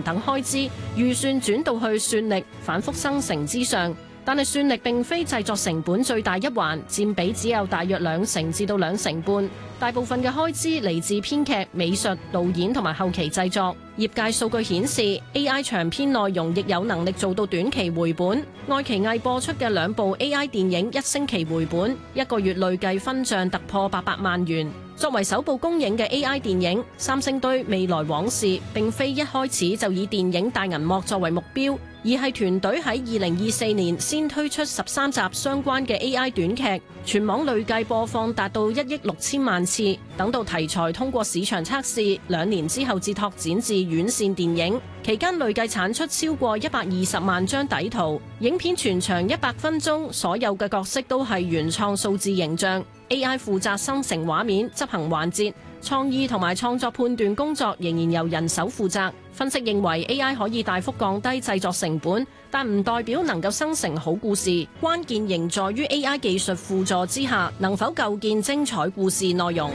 等開支，預算轉到去算力、反覆生成之上。但係算力並非製作成本最大一環，佔比只有大約2%至到2.5%。大部分嘅開支嚟自編劇、美術、導演同埋後期製作。業界數據顯示 ，AI 長篇內容亦有能力做到短期回本。愛奇藝播出嘅2部 AI 電影1星期回本，1個月累計分賬突破800萬元。作為首部公映嘅 AI 電影，三星堆未來往事並非一開始就以電影大銀幕作為目標，而係團隊喺2024年先推出13集相關嘅 AI 短劇，全網累計播放達到1億6千萬次。等到題材通過市場測試，2年之後至拓展至院線電影，期間累計產出超過120萬張底圖。影片全長100分鐘，所有嘅角色都係原創數字形象。AI 負責生成畫面、執行環節、創意同埋創作判斷工作仍然由人手負責。分析認為 AI 可以大幅降低製作成本，但唔代表能夠生成好故事。關鍵仍在於 AI 技術輔助之下，能否構建精彩故事內容。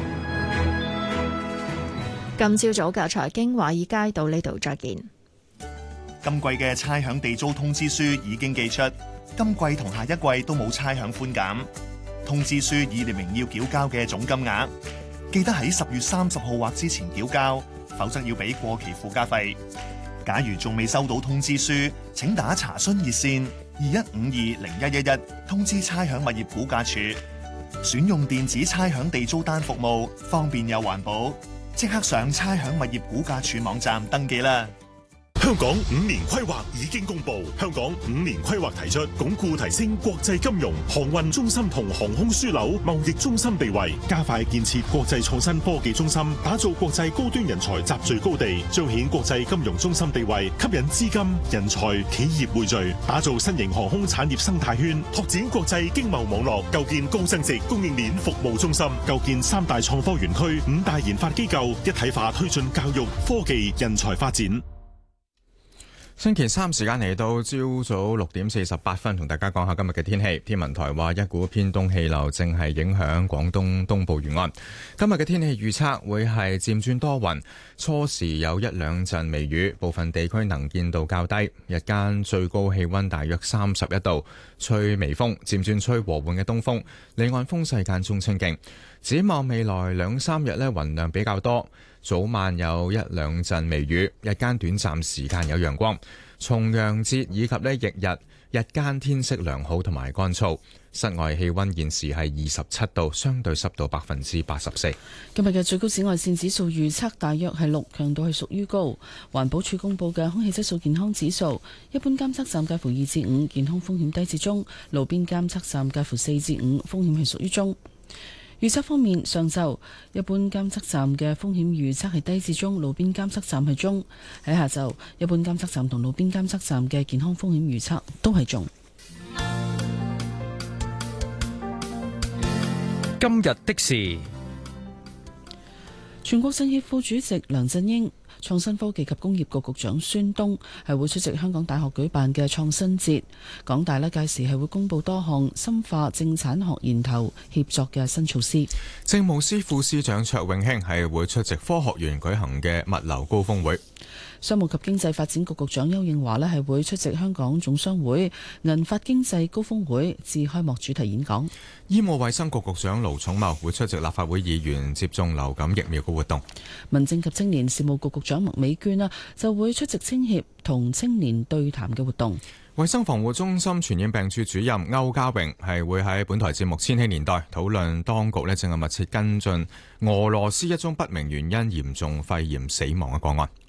今朝早嘅財經華爾街到呢度再見。 今季嘅差餉地租通知書已經寄出，今季同下一季都冇差餉寬減。通知書已列明要繳交嘅總金額，記得喺10月30號或之前繳交，否則要俾過期附加費。假如仲未收到通知書，請打查詢熱線21520111通知差餉物業估價署。選用電子差餉地租單服務，方便又環保。即刻上差餉物業估價署網站登記啦！ 香港5年規劃已經公布，香港5年規劃提出鞏固提升國際金融、航運中心同航空樞紐貿易中心地位，加快建設國際創新科技中心，打造國際高端人才集聚高地，彰顯國際金融中心地位，吸引資金、人才、企業匯聚，打造新型航空產業生態圈，拓展國際經貿網絡，構建高增值供應鏈服務中心，構建3大創科園區、5大研發機構，一體化推進教育、科技、人才發展。 星期三時間嚟到朝早6點48分，同大家講下今日嘅天氣。天文台話一股偏東氣流正係影響廣東東部沿岸。今日嘅天氣預測會係漸轉多雲，初時有1-2陣微雨，部分地區能見度較低。日間最高氣溫大約31度，吹微風，漸轉吹和緩嘅東風，離岸風勢間中清勁。展望未來2-3日呢，雲量比較多，早晚有1-2陣微雨，日間短暫時間有陽光。重陽節以及翌日，日間天色良好同埋乾燥。室外氣溫現時係27度，相對濕度84%。 今日嘅最高紫外線指數預測大約係6，強度係屬於高。環保署公布嘅空氣質素健康指數，一般監測站介乎2至5，健康風險低至中；路邊監測站介乎4至5，風險係屬於中。預測方面，上晝一般監測站嘅風險預測係低至中，路邊監測站係中。喺下晝，一般監測站同路邊監測站嘅健康風險預測都係中。 今日的事， 全國政協副主席梁振英、創新科技及工業局局長孫東係會出席香港大學舉辦嘅創新節。港大屆時係會公布多項深化政產學研投協作嘅新措施。 政務司副司長卓永興係會出席科學園舉行嘅物流高峰會。 商務及經濟發展局局長邱應華係會出席香港總商會銀發經濟高峰會致開幕主題演講。 醫務衛生局局長盧寵茂會出席立法會議員接種流感疫苗嘅活動。 民政及青年事務局局長麥美娟就會出席青協同青年對談嘅活動。 衛生防護中心傳染病處主任歐家榮係會喺本台節目《千禧年代》討論當局正係密切跟進俄羅斯一宗不明原因嚴重肺炎死亡嘅個案。